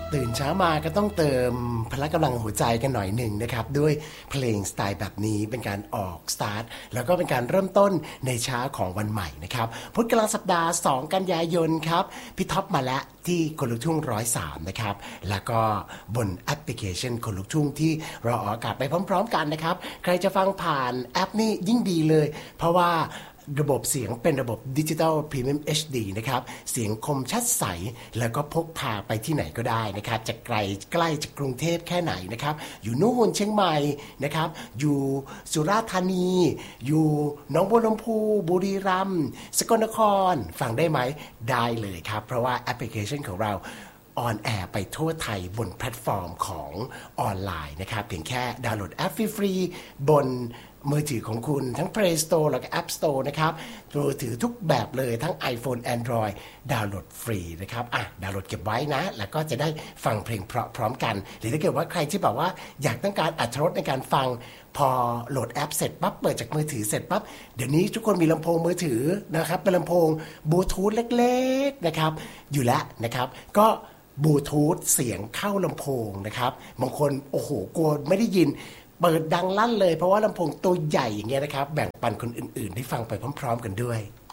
ตื่นเช้ามาก็ต้องเติมพละกำลังหัวใจกันหน่อยหนึ่งนะครับด้วยเพลงสไตล์แบบนี้เป็นการออกสตาร์ทแล้วก็เป็นการเริ่มต้นในเช้าของวันใหม่นะครับพุธกลางสัปดาห์2กันยายนครับพี่ท็อปมาแล้วที่คนลุกทุ่ง103นะครับแล้วก็บนแอปพลิเคชันคนลุกทุ่งที่เราออกอากาศไปพร้อมๆกันนะครับใครจะฟังผ่านแอปนี่ยิ่งดีเลยเพราะว่าระบบเสียงเป็นระบบดิจิตอลพรีเมียม HD นะครับเสียงคมชัดใสแล้วก็พกพาไปที่ไหนก็ได้นะครับจะไกลใกล้จากกรุงเทพแค่ไหนนะครับอยู่นู่นเชียงใหม่นะครับอยู่สุราษฎร์ธานีอยู่หนองบัวลำพูบุรีรัมย์สกลนครฟังได้ไหมได้เลยครับเพราะว่าแอปพลิเคชันของเราออนแอร์ไปทั่วไทยบนแพลตฟอร์มของออนไลน์นะครับเพียงแค่ดาวน์โหลดแอปฟรีๆบนมือถือของคุณทั้ง Play Store แล้วก็ App Store นะครับมือถือทุกแบบเลยทั้ง iPhone Android ดาวน์โหลดฟรีนะครับดาวน์โหลดเก็บไว้นะแล้วก็จะได้ฟังเพลงเพราะพร้อมกันหรือถ้าเกิดว่าใครที่แบบว่าอยากต้องการอรรถรสในการฟังพอโหลดแอปเสร็จปั๊บเปิดจากมือถือเสร็จปั๊บเดี๋ยวนี้ทุกคนมีลำโพงมือถือนะครับเป็นลำโพงบลูทูธเล็กๆนะครับอยู่แล้วนะครับก็บลูทูธเสียงเข้าลำโพงนะครับบางคนโอ้โหกลัวไม่ได้ยินเปิดดังลั่นเลยเพราะว่าลำโพงตัวใหญ่อย่างเงี้ยนะครับแบ่งปันคนอื่นๆได้ฟังไปพร้อมๆกันด้วย